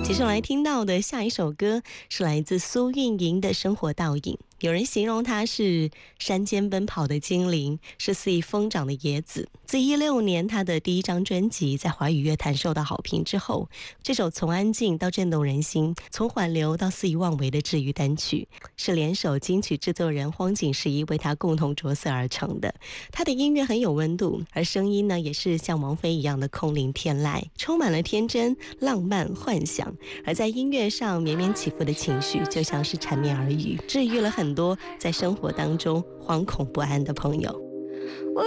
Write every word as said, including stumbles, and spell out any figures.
接下来听到的下一首歌是来自苏运莹的生活倒影。有人形容它是山间奔跑的精灵，是肆意疯长的野子。自一六年他的第一张专辑在华语乐坛受到好评之后，这首从安静到震动人心，从缓流到肆意妄为的治愈单曲，是联手金曲制作人荒井十一为他共同着色而成的。他的音乐很有温度，而声音呢也是像王菲一样的空灵天籁，充满了天真、浪漫、幻想。而在音乐上绵绵起伏的情绪，就像是缠绵耳语，治愈了很多在生活当中惶恐不安的朋友。